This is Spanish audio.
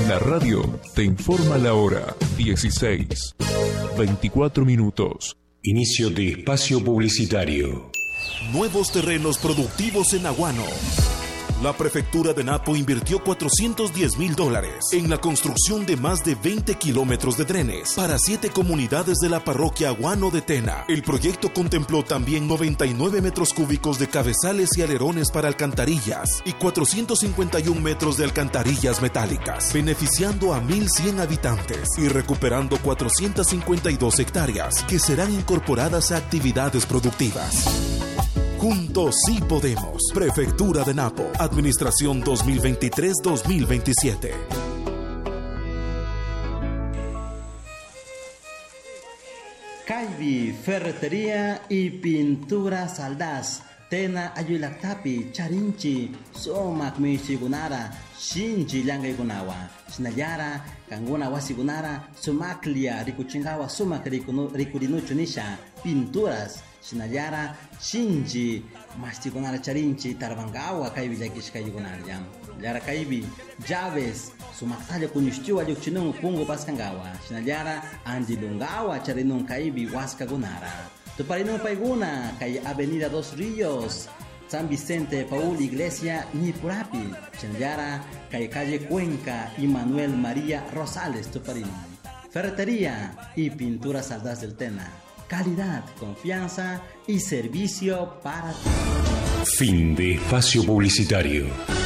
La radio te informa la hora 16:24. Inicio de espacio publicitario. Nuevos terrenos productivos en Aguano. La prefectura de Napo invirtió $410,000 en la construcción de más de 20 kilómetros de drenes para 7 comunidades de la parroquia Aguano de Tena. El proyecto contempló también 99 metros cúbicos de cabezales y alerones para alcantarillas y 451 metros de alcantarillas metálicas, beneficiando a 1,100 habitantes y recuperando 452 hectáreas que serán incorporadas a actividades productivas. Juntos sí podemos. Prefectura de Napo. Administración 2023-2027. Caibi, ferretería y pintura Saldaz. Tena Ayulactapi, Charinchi, Somak Mishigunara, Shinji Langaygunawa, Shinayara, Kanguna Wasigunara, Sumaklia, Rikuchingawa, Sumak Rikurinuchunisha, Pinturas. Shinayara, Shinji, Mastigunara Charinchi, Tarbangawa, Kaibi Yakishkayugunara Yam. Yara Kaibi, Llaves, Sumaktalia Kunyustua Yuchinung Pungo Paskangawa, Shinayara, Anjilungawa, Charinung Kaibi, Waskagunara. Tuparinung Paiguna, Kay Avenida Dos Ríos, San Vicente, Paul Iglesia, Nipurapi, Shinayara, Kay Calle Cuenca y Manuel María Rosales, Tuparinung. Ferretería y pintura Saldaz del Tena. Calidad, confianza y servicio para ti. Fin de espacio publicitario.